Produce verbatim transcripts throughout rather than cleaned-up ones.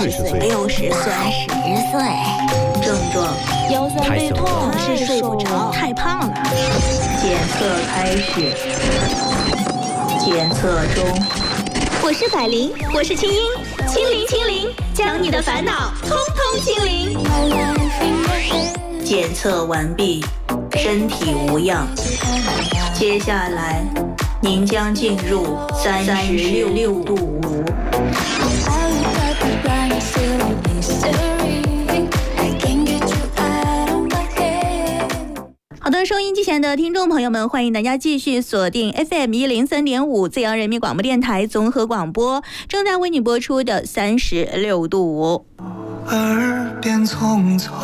四十岁、 六十岁、八十岁，症状腰酸背痛， 是睡不着， 太胖了。 检测开始，检测中。 我是百灵，我是清音，清零清零，将你的烦恼通通清零。 检测完毕，身体无恙。接下来，您将进入三十六度五。 好的，收音机前的听众朋友们，欢迎大家继续锁定 F M 一零三点五 自由人民广播电台综合广播，正在为你播出的三十六度五。 耳边匆匆，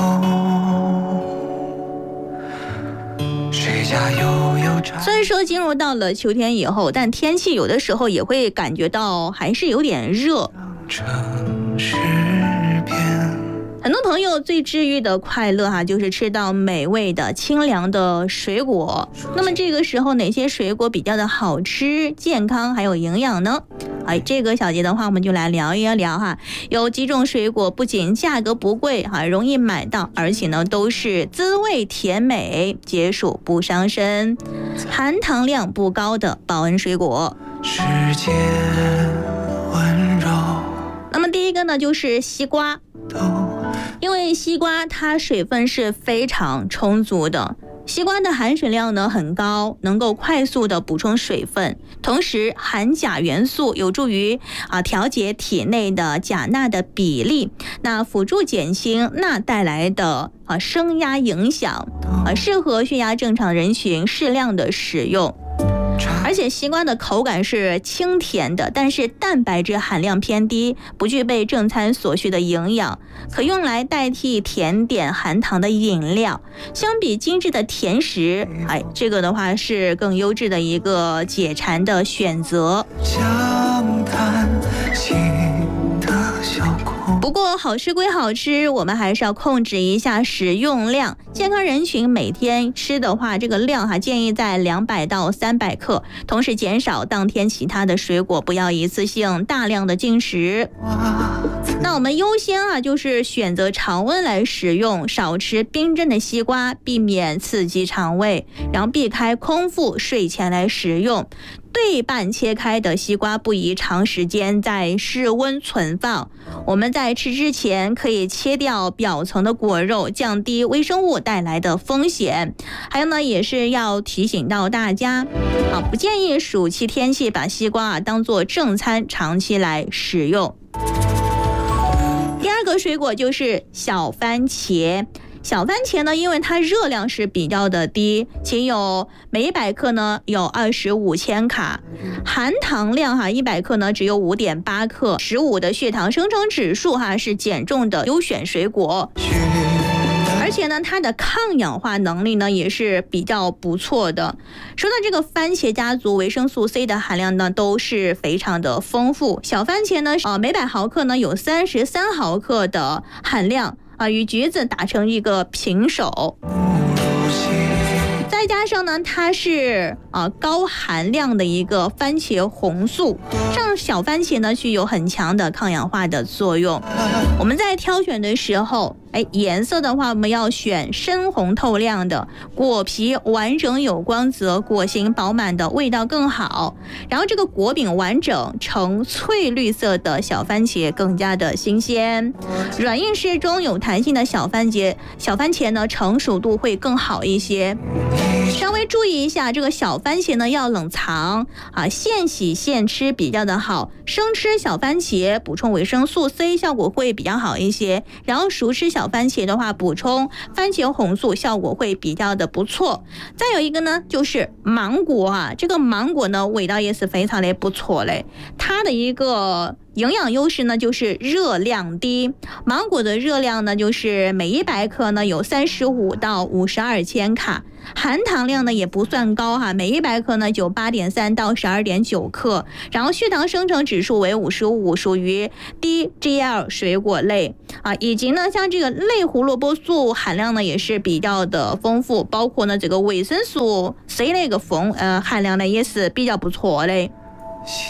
谁家悠悠站。 虽然说进入到了秋天以后，但天气有的时候也会感觉到还是有点热。 城市边， 很多朋友最治愈的快乐哈、啊，就是吃到美味的清凉的水果。那么这个时候哪些水果比较的好吃、健康还有营养呢？哎，这个小节的话，我们就来聊一聊哈。有几种水果不仅价格不贵哈，容易买到，而且呢都是滋味甜美、解暑不伤身、含糖量不高的保温水果。 世界温柔。 那么第一个呢就是西瓜，因为西瓜它水分是非常充足的。西瓜的含水量呢很高，能够快速的补充水分，同时含钾元素，有助于啊调节体内的钾钠的比例，那辅助减轻钠带来的啊升压影响，啊适合血压正常人群适量的使用。而且西瓜的口感是清甜的，但是蛋白质含量偏低，不具备正餐所需的营养，可用来代替甜点、含糖的饮料。相比精致的甜食，哎，这个的话是更优质的一个解馋的选择。不过好吃归好吃，我们还是要控制一下食用量。健康人群每天吃的话，这个量哈建议在两百到三百克，同时减少当天其他的水果，不要一次性大量的进食。那我们优先啊，就是选择常温来食用，少吃冰镇的西瓜，避免刺激肠胃，然后避开空腹睡前来食用。对半切开的西瓜不宜长时间在室温存放，我们在吃之前可以切掉表层的果肉，降低微生物带来的风险。还有呢，也是要提醒到大家啊，不建议暑期天气把西瓜啊当做正餐长期来使用。第二个水果就是小番茄。小番茄呢，因为它热量是比较的低，仅有每一百克呢有二十五千卡，含糖量哈一百克呢只有五点八克，十五的血糖生成指数哈是减重的优选水果。而且呢，它的抗氧化能力呢也是比较不错的。说到这个番茄家族，维生素 C 的含量呢都是非常的丰富。小番茄呢，呃，每百毫克呢有三十三毫克的含量。啊，与橘子打成一个平手，再加上呢，它是啊高含量的一个番茄红素，让小番茄呢具有很强的抗氧化的作用。我们在挑选的时候，哎，颜色的话，我们要选深红透亮的，果皮完整有光泽，果形饱满的，味道更好。然后这个果柄完整呈翠绿色的小番茄更加的新鲜，软硬适中有弹性的小番茄，小番茄呢成熟度会更好一些。稍微注意一下，这个小番茄呢要冷藏啊，现洗现吃比较的好。生吃小番茄补充维生素 C 效果会比较好一些，然后熟吃小番茄的话，补充番茄红素效果会比较的不错。再有一个呢，就是芒果啊，这个芒果呢味道也是非常的不错嘞，它的一个营养优势呢就是热量低，芒果的热量呢就是每一百克呢有三十五到五十二千卡，含糖量呢也不算高哈，每一百克呢就八点三到十二点九克，然后血糖生成指数为五十五，属于低 G L 水果类啊，以及呢像这个类胡萝卜素含量呢也是比较的丰富，包括呢这个维生素 C 那个丰呃含量呢也是比较不错嘞。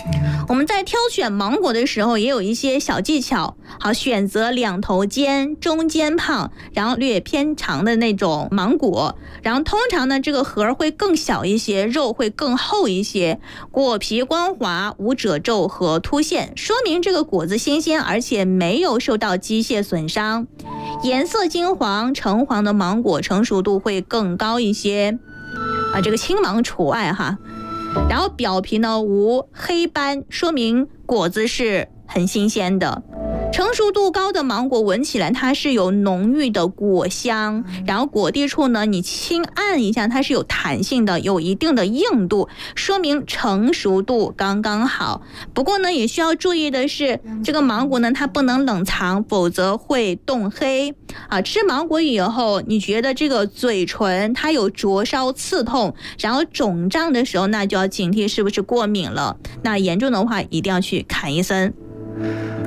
我们在挑选芒果的时候也有一些小技巧，好，选择两头尖、中间胖，然后略偏长的那种芒果，然后通常呢这个核会更小一些，肉会更厚一些，果皮光滑，无褶皱和凸现，说明这个果子新鲜，而且没有受到机械损伤。颜色金黄、橙黄的芒果成熟度会更高一些，啊，这个青芒除外哈。然后表皮呢无黑斑，说明果子是很新鲜的。成熟度高的芒果闻起来它是有浓郁的果香，然后果蒂处呢你轻按一下，它是有弹性的，有一定的硬度，说明成熟度刚刚好。不过呢也需要注意的是，这个芒果呢它不能冷藏，否则会冻黑啊。吃芒果以后你觉得这个嘴唇它有灼烧刺痛，然后肿胀的时候，那就要警惕是不是过敏了，那严重的话一定要去看医生。